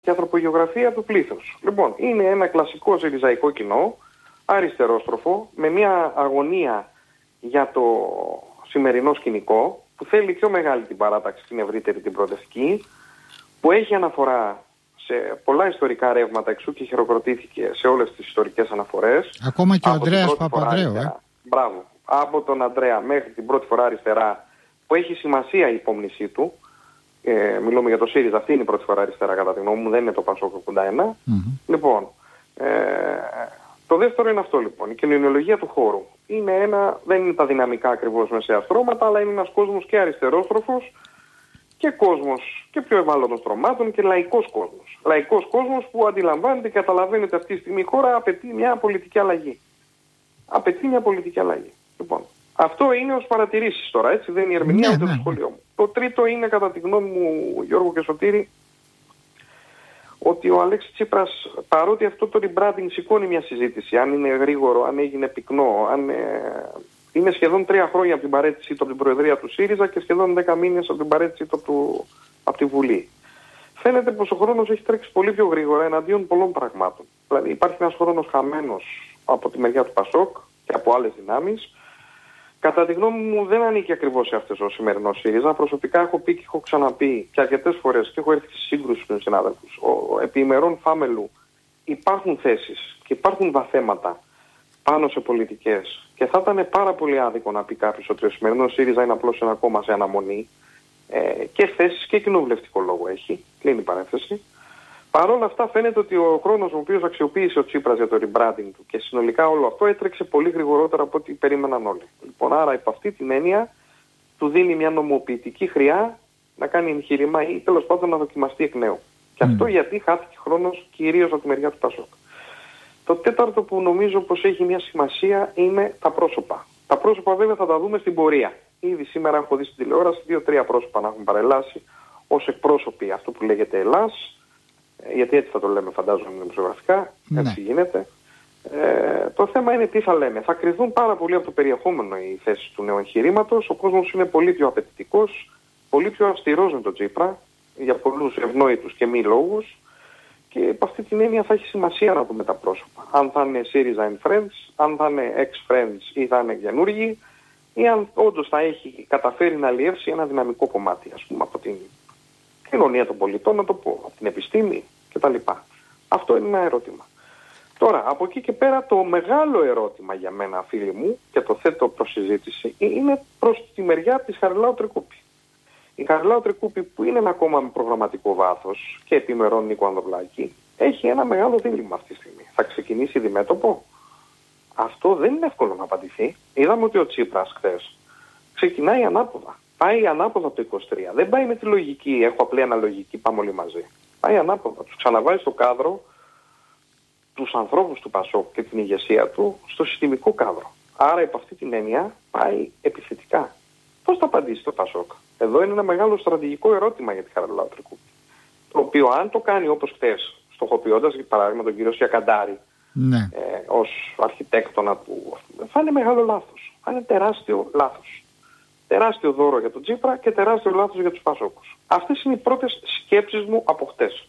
και ανθρωπογεωγραφία του πλήθους. Λοιπόν, είναι ένα κλασικό συριζαϊκό κοινό, αριστερόστροφο, με μια αγωνία για το σημερινό σκηνικό, που θέλει πιο μεγάλη την παράταξη, την ευρύτερη, την προοδευτική, που έχει αναφορά σε πολλά ιστορικά ρεύματα, εξού και χειροκροτήθηκε σε όλες τις ιστορικές αναφορές. Ακόμα και ο Ανδρέας Παπανδρέου. Μπράβο. Από τον Ανδρέα μέχρι την πρώτη φορά αριστερά, που έχει σημασία η υπόμνησή του. Μιλούμε για το ΣΥΡΙΖΑ, αυτή είναι η πρώτη φορά αριστερά κατά τη γνώμη μου, δεν είναι το ΠΑΣΟΚ 81. Λοιπόν, το δεύτερο είναι αυτό λοιπόν, η κοινωνιολογία του χώρου. Δεν είναι τα δυναμικά ακριβώς μεσαία στρώματα, αλλά είναι ένας κόσμος και αριστερόστροφος και κόσμος και πιο ευάλωτων στρωμάτων και λαϊκός κόσμος. Λαϊκός κόσμος που αντιλαμβάνεται και καταλαβαίνεται αυτή τη στιγμή η χώρα απαιτεί μια πολιτική αλλαγή. Λοιπόν, αυτό είναι ως παρατηρήσεις τώρα, έτσι, δεν είναι η ερμηνεία ούτε το σχολείο μου. Το τρίτο είναι, κατά τη γνώμη μου, Γιώργο και Σωτήρη, ότι ο Αλέξης Τσίπρας, παρότι αυτό το rebranding σηκώνει μια συζήτηση, αν είναι γρήγορο, αν έγινε πυκνό, είναι σχεδόν 3 χρόνια από την παρέτησή του από την Προεδρία του ΣΥΡΙΖΑ και σχεδόν 10 μήνες από την παρέτησή του από τη Βουλή. Φαίνεται πως ο χρόνος έχει τρέξει πολύ πιο γρήγορα εναντίον πολλών πραγμάτων. Δηλαδή υπάρχει ένας χρόνος χαμένος από τη μεριά του ΠΑΣΟΚ και από άλλες δυνάμεις. Κατά τη γνώμη μου δεν ανήκει ακριβώς σε αυτές ο σημερινός ΣΥΡΙΖΑ. Προσωπικά έχω πει και έχω ξαναπεί και αρκετές φορές και έχω έρθει σε σύγκρουση με τους συνάδελφους. Επί ημερών φάμελου υπάρχουν θέσεις και υπάρχουν βαθέματα πάνω σε πολιτικές και θα ήταν πάρα πολύ άδικο να πει κάποιος ότι ο σημερινός ΣΥΡΙΖΑ είναι απλώς ένα κόμμα σε αναμονή και θέσεις και κοινοβουλευτικό λόγο έχει. Κλείνει η παρένθεση. Παρ' όλα αυτά φαίνεται ότι ο χρόνος ο οποίος αξιοποίησε ο Τσίπρας για το rebranding του και συνολικά όλο αυτό έτρεξε πολύ γρηγορότερα από ό,τι περίμεναν όλοι. Λοιπόν, άρα υπό αυτή την έννοια του δίνει μια νομοποιητική χρειά να κάνει εγχείρημα ή τέλος πάντων να δοκιμαστεί εκ νέου. Και αυτό γιατί χάθηκε χρόνος κυρίως από τη μεριά του ΠΑΣΟΚ. Το τέταρτο που νομίζω πως έχει μια σημασία είναι τα πρόσωπα. Τα πρόσωπα βέβαια θα τα δούμε στην πορεία. Ήδη σήμερα έχω δει στην τηλεόραση 2-3 πρόσωπα να έχουν παρελάσει ως εκπρόσωποι αυτό που λέγεται Ελλάς. Γιατί έτσι θα το λέμε, φαντάζομαι, δημοσιογραφικά, έτσι γίνεται. Το θέμα είναι τι θα λέμε. Θα κριθούν πάρα πολύ από το περιεχόμενο οι θέσεις του νέου εγχειρήματος. Ο κόσμος είναι πολύ πιο απαιτητικός, πολύ πιο αυστηρός με τον Τσίπρα, για πολλούς ευνόητους και μη λόγους. Και από αυτή την έννοια θα έχει σημασία να δούμε τα πρόσωπα. Αν θα είναι ΣΥΡΙΖΑ and Friends, αν θα είναι ex-Friends ή θα είναι καινούργοι, ή αν όντως θα έχει καταφέρει να αλλιεύσει ένα δυναμικό κομμάτι, ας πούμε, από την κοινωνία των πολιτών, να το πω, από την επιστήμη κτλ. Αυτό είναι ένα ερώτημα. Τώρα, από εκεί και πέρα το μεγάλο ερώτημα για μένα, φίλοι μου, και το θέτω προς συζήτηση, είναι προς τη μεριά της Χαριλάου Τρικούπη. Η Χαριλάου Τρικούπη, που είναι ένα κόμμα με προγραμματικό βάθος και επιμερών Νίκο Ανδρουλάκη, έχει ένα μεγάλο δίλημμα αυτή τη στιγμή. Θα ξεκινήσει διμέτωπο. Αυτό δεν είναι εύκολο να απαντηθεί. Είδαμε ότι ο Τσίπρας χθες ξεκινάει ανάποδα. Πάει ανάποδα από το 23. Δεν πάει με τη λογική, έχω απλή αναλογική, πάμε όλοι μαζί. Πάει ανάποδα. Τους ξαναβάζει στο κάδρο τους ανθρώπους του ΠΑΣΟΚ και την ηγεσία του στο συστημικό κάδρο. Άρα, υπό αυτή την έννοια, πάει επιθετικά. Πώς θα απαντήσει το ΠΑΣΟΚ? Εδώ είναι ένα μεγάλο στρατηγικό ερώτημα για τη Χαριλάου Τρικούπη. Το οποίο, αν το κάνει όπως χθες, στοχοποιώντας για παράδειγμα τον κύριο Σιακαντάρη ως αρχιτέκτονα του, θα είναι μεγάλο λάθος. Θα είναι τεράστιο λάθος. Τεράστιο δώρο για τον Τσίπρα και τεράστιο λάθος για τους Πασόκους. Αυτές είναι οι πρώτες σκέψεις μου από χτες.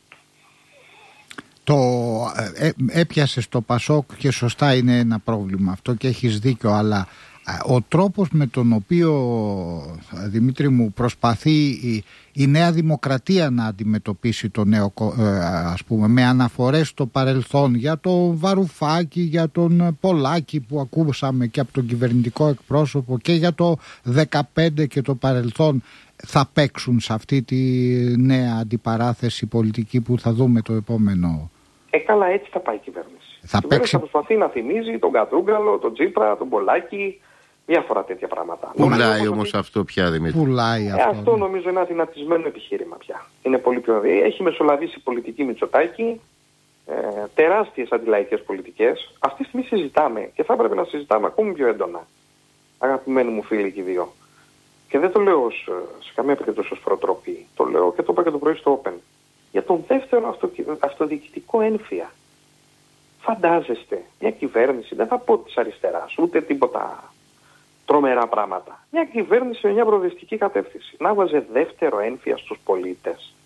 Έπιασε στο ΠΑΣΟΚ και σωστά είναι ένα πρόβλημα αυτό και έχεις δίκιο, αλλά ο τρόπος με τον οποίο, Δημήτρη μου, προσπαθεί η Νέα Δημοκρατία να αντιμετωπίσει το νέο, ας πούμε, με αναφορές στο παρελθόν για τον Βαρουφάκη, για τον Πολάκη που ακούσαμε και από τον κυβερνητικό εκπρόσωπο και για το 15 και το παρελθόν, θα παίξουν σε αυτή τη νέα αντιπαράθεση πολιτική που θα δούμε το επόμενο? Καλά, έτσι θα πάει η κυβέρνηση. Η κυβέρνηση θα προσπαθεί να θυμίζει τον Κατρούγκαλο, τον Τσίπρα, τον Πολάκη, διάφορα τέτοια πράγματα. Πουλάει όμως αυτό πια, Δημήτρη? Πουλάει αυτό νομίζω είναι ένα δυνατισμένο επιχείρημα πια. Είναι πολύ πιο... Έχει μεσολαβήσει πολιτική Μητσοτάκη, τεράστιες αντιλαϊκές πολιτικές. Αυτή τη στιγμή συζητάμε και θα έπρεπε να συζητάμε ακόμη πιο έντονα. Αγαπημένοι μου φίλοι και οι δύο. Και δεν το λέω σε καμία περίπτωση ως προτροπή. Το λέω και το είπα και το πρωί στο Open. Για τον δεύτερο αυτοδιοικητικό ένφια. Φαντάζεστε μια κυβέρνηση, δεν θα πω της αριστεράς, ούτε τίποτα τρομερά πράγματα. Μια κυβέρνηση με μια προοδευτική κατεύθυνση να βάζε δεύτερο ένφια στους πολίτες.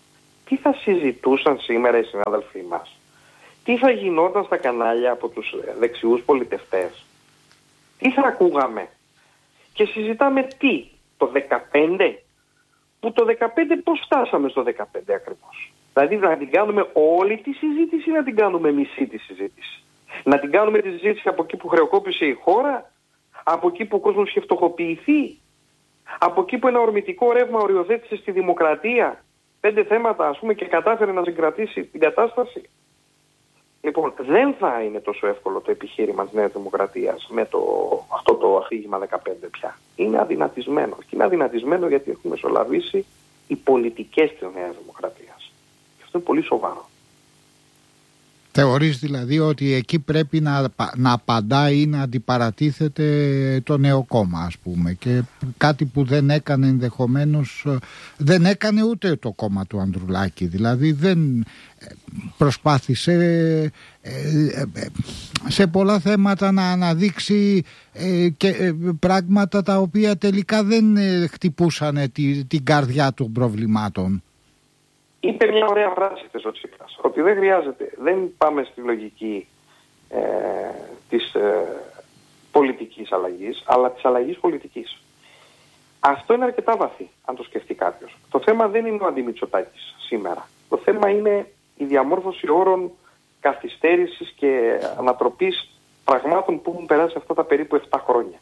τι θα συζητούσαν σήμερα οι συνάδελφοί μας, τι θα γινόταν στα κανάλια από τους δεξιούς πολιτευτές, τι θα ακούγαμε. Και συζητάμε τι, το 15, που το 15 πώς φτάσαμε στο 15 ακριβώς. Δηλαδή να την κάνουμε όλη τη συζήτηση ή να την κάνουμε μισή τη συζήτηση. Να την κάνουμε τη συζήτηση από εκεί που χρεοκόπησε η χώρα, από εκεί που ο κόσμος είχε φτωχοποιηθεί, από εκεί που ένα ορμητικό ρεύμα οριοθέτησε στη δημοκρατία 5 θέματα ας πούμε και κατάφερε να συγκρατήσει την κατάσταση. Λοιπόν, δεν θα είναι τόσο εύκολο το επιχείρημα της Νέας Δημοκρατίας με αυτό το αφήγημα 15 πια. Είναι αδυνατισμένο. Και είναι αδυνατισμένο γιατί έχουν μεσολαβήσει οι πολιτικές της Νέας Δημοκρατίας. Και αυτό είναι πολύ σοβαρό. Θεωρείς δηλαδή ότι εκεί πρέπει να απαντάει ή να αντιπαρατίθεται το νέο κόμμα, ας πούμε, και κάτι που δεν έκανε ενδεχομένως, δεν έκανε ούτε το κόμμα του Ανδρουλάκη, δηλαδή δεν προσπάθησε σε πολλά θέματα να αναδείξει και πράγματα τα οποία τελικά δεν χτυπούσαν την καρδιά των προβλημάτων. Είπε μια ωραία φράση ο Τσίπρας, ότι δεν χρειάζεται, δεν πάμε στη λογική της πολιτικής αλλαγής, αλλά της αλλαγής πολιτικής. Αυτό είναι αρκετά βαθύ, αν το σκεφτεί κάποιος. Το θέμα δεν είναι ο Αντιμητσοτάκης σήμερα. Το θέμα είναι η διαμόρφωση όρων καθυστέρησης και ανατροπής πραγμάτων που έχουν περάσει αυτά τα περίπου 7 χρόνια.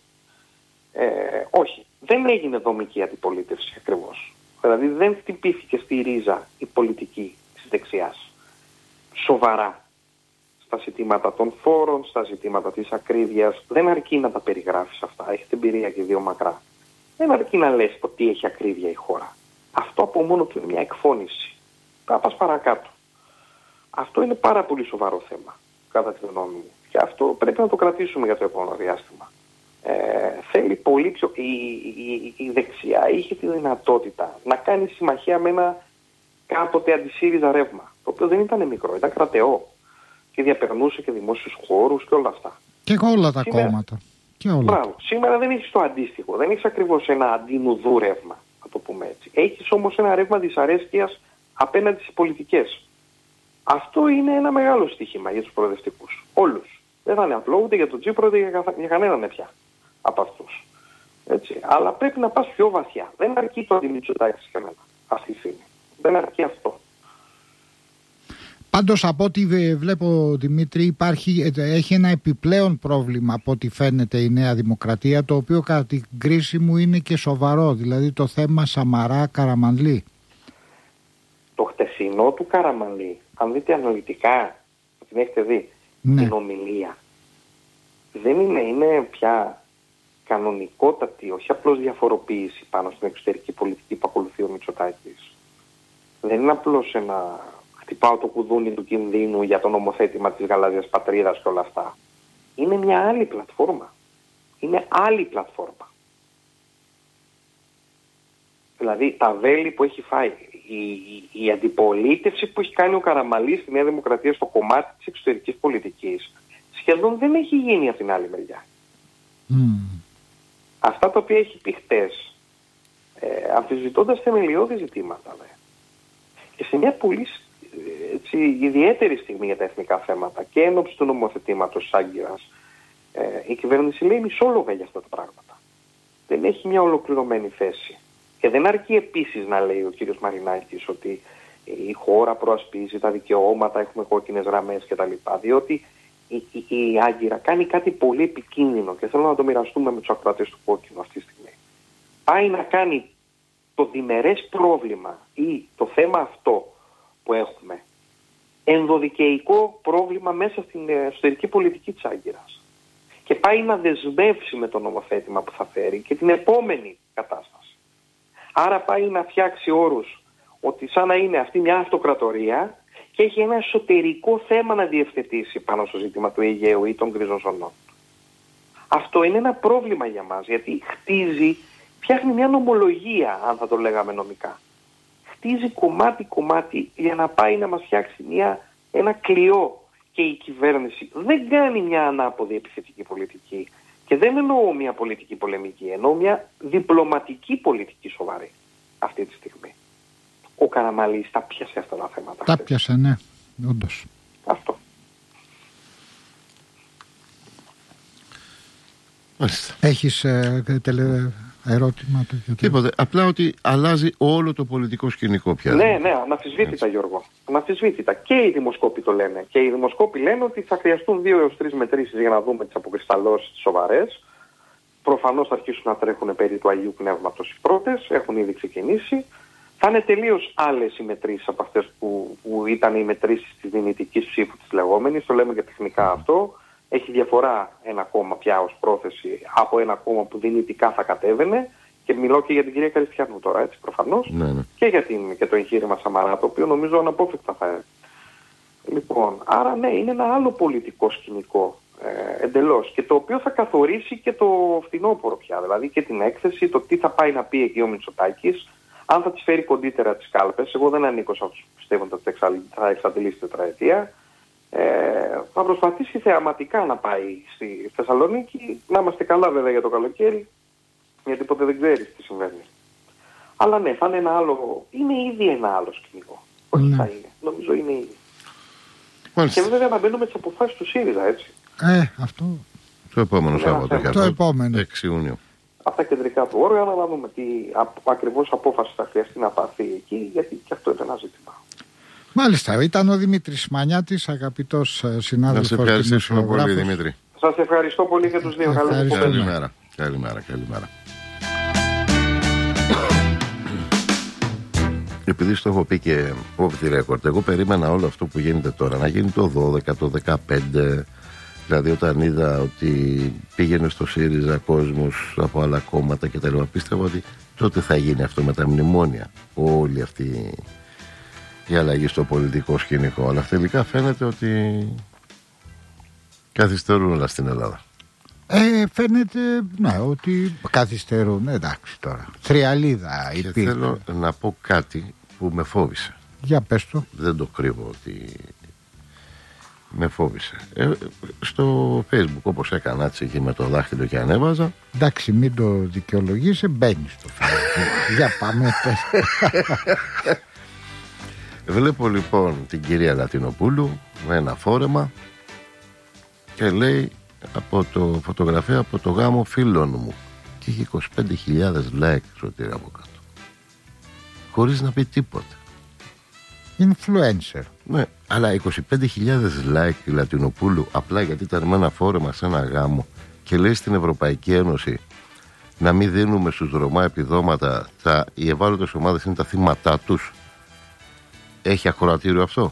Όχι, δεν έγινε δομική αντιπολίτευση ακριβώς. Δηλαδή δεν χτυπήθηκε στη ρίζα η πολιτική της δεξιάς. Σοβαρά. Στα ζητήματα των φόρων, στα ζητήματα της ακρίβειας. Δεν αρκεί να τα περιγράφεις αυτά. Έχετε εμπειρία και 2 μακρά. Δεν αρκεί να λες ότι έχει ακρίβεια η χώρα. Αυτό από μόνο του είναι μια εκφώνηση. Θα πας παρακάτω. Αυτό είναι πάρα πολύ σοβαρό θέμα, κατά τη γνώμη μου. Και αυτό πρέπει να το κρατήσουμε για το επόμενο διάστημα. Θέλει πολύ πιο... Η δεξιά είχε τη δυνατότητα να κάνει συμμαχία με ένα κάποτε αντισύριζα ρεύμα, το οποίο δεν ήταν μικρό, ήταν κρατεό και διαπερνούσε και δημόσιους χώρους και όλα αυτά. Και όλα τα κόμματα. Και όλα. Μπράβο. Σήμερα δεν έχεις το αντίστοιχο, δεν έχεις ακριβώς ένα αντινουδού ρεύμα, να το πούμε έτσι. Έχεις όμως ένα ρεύμα δυσαρέσκειας απέναντι στις πολιτικές. Αυτό είναι ένα μεγάλο στοίχημα για τους προοδευτικούς. Όλους. Δεν θα είναι απλό ούτε για τον Τσίπρο ούτε για κανέναν πια από αυτούς. Έτσι. Αλλά πρέπει να πας πιο βαθιά. Δεν αρκεί το Αντιμητσοτάκης για μένα αυτή τη στιγμή. Δεν αρκεί αυτό. Πάντως από ό,τι βλέπω, Δημήτρη, έχει ένα επιπλέον πρόβλημα από ό,τι φαίνεται η Νέα Δημοκρατία, το οποίο κατά την κρίση μου είναι και σοβαρό, δηλαδή το θέμα Σαμαρά-Καραμανλή. Το χτεσινό του Καραμανλή, αν δείτε αναλυτικά, την έχετε δει, ναι, την ομιλία, δεν είναι πια κανονικότατη, όχι απλώς διαφοροποίηση πάνω στην εξωτερική πολιτική που ακολουθεί ο Μητσοτάκης. Δεν είναι απλώς ένα χτυπάω το κουδούνι του κινδύνου για το νομοθέτημα της γαλάζιας πατρίδας και όλα αυτά. Είναι μια άλλη πλατφόρμα. Είναι άλλη πλατφόρμα. Δηλαδή τα βέλη που έχει φάει, η αντιπολίτευση που έχει κάνει ο Καραμανλής στη Νέα Δημοκρατία στο κομμάτι της εξωτερικής πολιτικής σχεδόν δεν έχει γίνει από την άλλη μεριά. Αυτά τα οποία έχει πει χτες, αμφισβητώντας θεμελιώδη ζητήματα, και σε μια πολύ ιδιαίτερη στιγμή για τα εθνικά θέματα και ένωψη του νομοθετήματος της Άγκυρας, η κυβέρνηση λέει μισόλογα για αυτά τα πράγματα. Δεν έχει μια ολοκληρωμένη θέση. Και δεν αρκεί επίσης να λέει ο κύριος Μαρινάκης ότι η χώρα προασπίζει τα δικαιώματα, έχουμε κόκκινες γραμμές κτλ. Διότι η Άγκυρα κάνει κάτι πολύ επικίνδυνο και θέλω να το μοιραστούμε με τους ακροατές του Κόκκινου αυτή τη στιγμή. Πάει να κάνει το διμερές πρόβλημα ή το θέμα αυτό που έχουμε ενδοδικαιικό πρόβλημα μέσα στην εσωτερική πολιτική της Άγκυρας. Και πάει να δεσμεύσει με το νομοθέτημα που θα φέρει και την επόμενη κατάσταση. Άρα πάει να φτιάξει όρους ότι σαν να είναι αυτή μια αυτοκρατορία και έχει ένα εσωτερικό θέμα να διευθετήσει πάνω στο ζήτημα του Αιγαίου ή των γκριζών ζωνών. Αυτό είναι ένα πρόβλημα για μας, γιατί φτιάχνει μια νομολογία, αν θα το λέγαμε νομικά. Χτίζει κομμάτι-κομμάτι για να πάει να μας φτιάξει ένα κλειό. Και η κυβέρνηση δεν κάνει μια ανάποδη επιθετική πολιτική. Και δεν εννοώ μια πολιτική πολεμική, εννοώ μια διπλωματική πολιτική σοβαρή αυτή τη στιγμή. ο Καραμανλής τα πιάσε αυτά τα θέματα. Τα πιάσε, ναι, όντως. Αυτό. Έχεις ερώτημα? Τίποτε. Απλά ότι αλλάζει όλο το πολιτικό σκηνικό πια. Ναι, αναμφισβήτητα, Γιώργο. Αναμφισβήτητα. Και οι δημοσκόποι το λένε. Και οι δημοσκόποι λένε ότι θα χρειαστούν 2 έως 3 μετρήσεις για να δούμε τις αποκρισταλώσεις τις σοβαρές. Προφανώς θα αρχίσουν να τρέχουν περί του Αγίου Πνεύματος οι πρώτες. Έχουν ήδη ξεκινήσει. Θα είναι τελείως άλλες οι μετρήσεις από αυτές που ήταν οι μετρήσεις της δυνητικής ψήφου της λεγόμενης. Το λέμε και τεχνικά αυτό. Έχει διαφορά ένα κόμμα πια ως πρόθεση από ένα κόμμα που δυνητικά θα κατέβαινε. Και μιλώ και για την κυρία Καριστιανού τώρα, έτσι, προφανώς. Ναι. Και το εγχείρημα Σαμαρά, το οποίο νομίζω αναπόφευκτα θα είναι. Λοιπόν, άρα ναι, είναι ένα άλλο πολιτικό σκηνικό εντελώς. Και το οποίο θα καθορίσει και το φθινόπωρο πια. Δηλαδή και την έκθεση, το τι θα πάει να πει εκεί ο Μητσοτάκης, αν θα τις φέρει κοντύτερα τις κάλπες. Εγώ δεν ανήκω σε αυτούς που πιστεύουν ότι θα εξαντλήσει τετραετία. Θα προσπαθήσει θεαματικά να πάει στη Θεσσαλονίκη. Να είμαστε καλά βέβαια για το καλοκαίρι, γιατί ποτέ δεν ξέρεις τι συμβαίνει. Αλλά ναι, θα είναι ένα άλλο. Είναι ήδη ένα άλλο σκηνικό. Όχι θα είναι. Νομίζω είναι ήδη. Και βέβαια να μπαίνουμε τις αποφάσεις του ΣΥΡΙΖΑ, έτσι. Αυτό. Το επόμενο Σάββατο. Το επόμενο. 6 Ιουνίου. Αυτά κεντρικά του όργανα, να δούμε τι ακριβώς απόφαση θα χρειαστεί να πάρθει εκεί, γιατί και αυτό είναι ένα ζήτημα. Μάλιστα, ήταν ο Δημήτρης Μανιάτης, αγαπητός συνάδελφος. Να σε ευχαριστήσουμε πολύ, Δημήτρη. Σας ευχαριστώ πολύ και τους δύο. Καλημέρα. Επειδή στο έχω πει και off the record, εγώ περίμενα όλο αυτό που γίνεται τώρα να γίνει το 12, το 15. Δηλαδή όταν είδα ότι πήγαινε στο ΣΥΡΙΖΑ κόσμος από άλλα κόμματα και τα λοιπά, πίστευα ότι τότε θα γίνει αυτό με τα μνημόνια. Όλη αυτή η αλλαγή στο πολιτικό σκηνικό. Αλλά τελικά φαίνεται ότι καθυστερούν όλα στην Ελλάδα. Φαίνεται ότι καθυστερούν. Εντάξει τώρα. Θριαλίδα υπήρχε. Και θέλω να πω κάτι που με φόβησε. Για πες το. Δεν το κρύβω ότι με φόβησε. Στο Facebook, όπως έκανα έτσι εκεί με το δάχτυλο και ανέβαζα. Εντάξει, μην το δικαιολογήσει, μπαίνει στο Facebook. Για πάμε. Βλέπω λοιπόν την κυρία Λατινοπούλου με ένα φόρεμα και λέει φωτογραφία από το γάμο φίλων μου και έχει 25.000 like Σωτήρη από κάτω, χωρίς να πει τίποτα. Influencer. Ναι, αλλά 25.000 like η Λατινοπούλου απλά γιατί ήταν με ένα φόρεμα σε ένα γάμο και λέει στην Ευρωπαϊκή Ένωση να μην δίνουμε στους Ρωμά επιδόματα, οι ευάλωτες ομάδες είναι τα θύματά τους. Έχει ακροατήριο αυτό?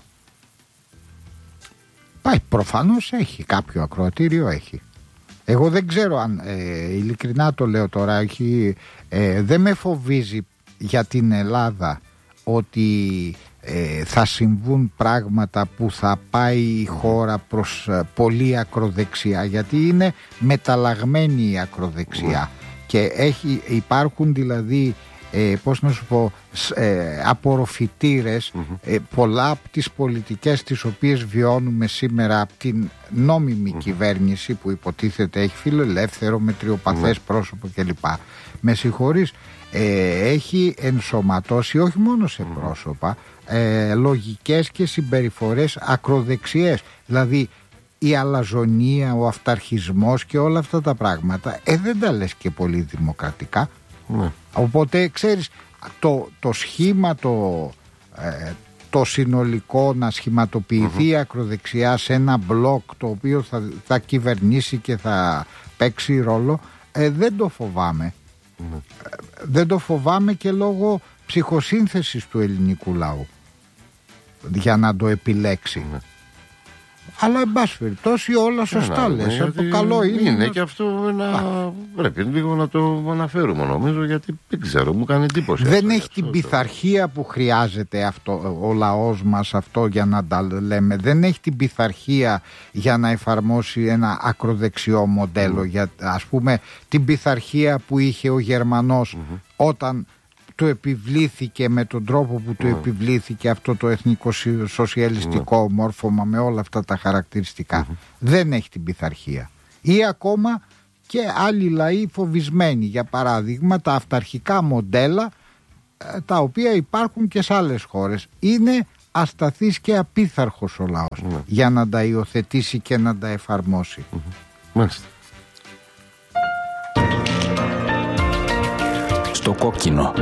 Πάει, προφανώς έχει. Κάποιο ακροατήριο έχει. Εγώ δεν ξέρω αν ειλικρινά το λέω τώρα, δεν με φοβίζει για την Ελλάδα ότι θα συμβούν πράγματα που θα πάει η χώρα προς πολύ ακροδεξιά, γιατί είναι μεταλλαγμένη η ακροδεξιά και υπάρχουν δηλαδή πώς να σου πω, απορροφητήρες πολλά από τις πολιτικές τις οποίες βιώνουμε σήμερα από την νόμιμη κυβέρνηση που υποτίθεται έχει φιλελεύθερο, μετριοπαθές πρόσωπο κλπ. Με συγχωρείς, έχει ενσωματώσει όχι μόνο σε πρόσωπα λογικές και συμπεριφορές ακροδεξιές, δηλαδή η αλαζονία, ο αυταρχισμός και όλα αυτά τα πράγματα δεν τα λες και πολύ δημοκρατικά. Οπότε ξέρεις το σχήμα το συνολικό να σχηματοποιηθεί η ακροδεξιά σε ένα μπλοκ το οποίο θα κυβερνήσει και θα παίξει ρόλο, δεν το φοβάμαι. Δεν το φοβάμαι και λόγω ψυχοσύνθεσης του ελληνικού λαού για να το επιλέξει. Αλλά εν πάση περιπτώσει όλα σωστά λες. Το καλό είναι και αυτό πρέπει λίγο να το αναφέρουμε, νομίζω, γιατί δεν ξέρω, μου κάνει εντύπωση. Δεν έχει την πειθαρχία που χρειάζεται ο λαός μας αυτό για να τα λέμε. Δεν έχει την πειθαρχία για να εφαρμόσει ένα ακροδεξιό μοντέλο. Για, ας πούμε, την πειθαρχία που είχε ο Γερμανός όταν του επιβλήθηκε με τον τρόπο που του επιβλήθηκε αυτό το εθνικοσοσιαλιστικό μόρφωμα με όλα αυτά τα χαρακτηριστικά. Δεν έχει την πειθαρχία. Ή ακόμα και άλλοι λαοί φοβισμένοι, για παράδειγμα τα αυταρχικά μοντέλα τα οποία υπάρχουν και σε άλλες χώρες. Είναι ασταθής και απίθαρχος ο λαός για να τα υιοθετήσει και να τα εφαρμόσει. Μάλιστα. Στο κόκκινο.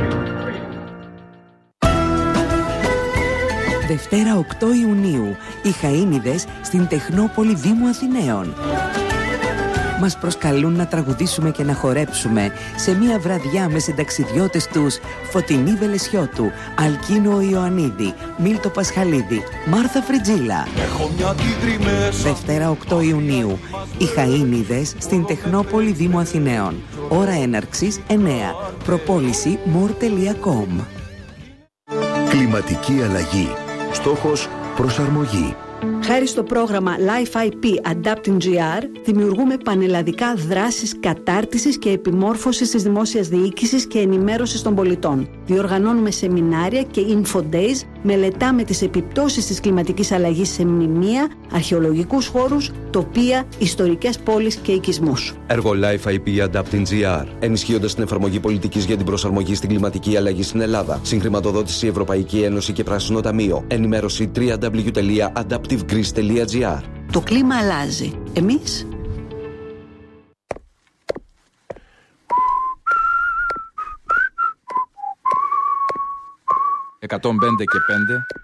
Δευτέρα 8 Ιουνίου, οι Χαΐνιδες στην Τεχνόπολη Δήμου Αθηναίων. Μας προσκαλούν να τραγουδήσουμε και να χορέψουμε σε μια βραδιά με συνταξιδιώτες τους Φωτεινή Βελεσιώτου, Αλκίνο Ιωαννίδη, Μίλτο Πασχαλίδη, Μάρθα Φριτζίλα. Δευτέρα 8 Ιουνίου, οι Χαΐνιδες στην Τεχνόπολη Δήμου Αθηναίων. Ώρα έναρξης 9. Προπόληση more.com. Κλιματική αλλαγή. Στόχος προσαρμογή. Χάρη στο πρόγραμμα Life IP Adapting GR, δημιουργούμε πανελλαδικά δράσεις κατάρτισης και επιμόρφωσης της δημόσιας διοίκησης και ενημέρωσης των πολιτών. Διοργανώνουμε σεμινάρια και info days, μελετάμε τις επιπτώσεις της κλιματικής αλλαγής σε μνημεία, αρχαιολογικούς χώρους, τοπία, ιστορικές πόλεις και οικισμούς. Έργο Life IP Adapting GR, ενισχύοντας την εφαρμογή πολιτικής για την προσαρμογή στην κλιματική αλλαγή στην Ελλάδα. Συγχρηματοδότηση Ευρωπαϊκή Ένωση και Πράσινο Ταμείο. Ενημέρωση www.adaptivegreece.gr. Το κλίμα αλλάζει. Εμείς... «105 και 5